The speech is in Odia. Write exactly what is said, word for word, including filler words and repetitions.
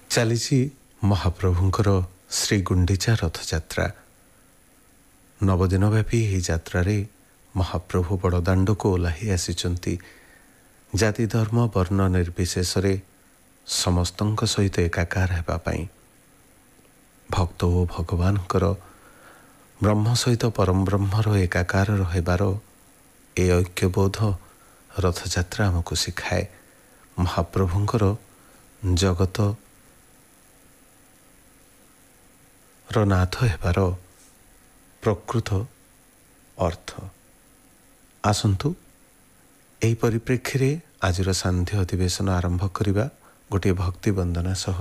ଚାଲିଛି ମହାପ୍ରଭୁଙ୍କର ଶ୍ରୀ ଗୁଣ୍ଡିଚା ରଥଯାତ୍ରା। ନବଦିନ ବ୍ୟାପୀ ଏହି ଯାତ୍ରାରେ ମହାପ୍ରଭୁ ବଡ଼ଦାଣ୍ଡକୁ ଓହ୍ଲାଇ ଆସିଛନ୍ତି। ଜାତି ଧର୍ମ ବର୍ଣ୍ଣ ନିର୍ବିଶେଷରେ ସମସ୍ତଙ୍କ ସହିତ ଏକାକାର ହେବା ପାଇଁ। ଭକ୍ତ ଓ ଭଗବାନଙ୍କର ବ୍ରହ୍ମ ସହିତ ପରମ ବ୍ରହ୍ମର ଏକାକାର ରହିବାର ଏ ଐକ୍ୟବୋଧ ରଥଯାତ୍ରା ଆମକୁ ଶିଖାଏ। ମହାପ୍ରଭୁଙ୍କର ଜଗତ ର ନାଥ ହେବାର ପ୍ରକୃତ ଅର୍ଥ। ଆସନ୍ତୁ ଏହି ପରିପ୍ରେକ୍ଷୀରେ ଆଜିର ସାନ୍ଧ୍ୟ ଅଧିବେଶନ ଆରମ୍ଭ କରିବା ଗୋଟିଏ ଭକ୍ତି ବନ୍ଦନା ସହ।